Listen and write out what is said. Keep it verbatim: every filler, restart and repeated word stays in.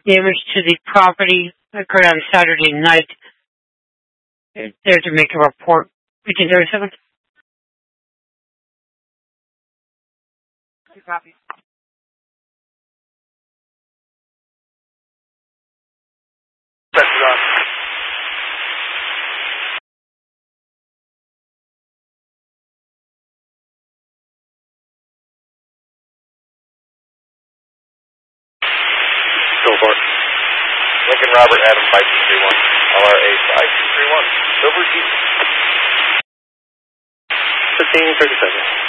damage to the property occurred on Saturday night. There to make a report. eighteen thirty-seven. Copy. Press it on. Go for it. Lincoln Robert, Adam five two three one. L R A five two three one. Silver Jeep. fifteen thirty-seven.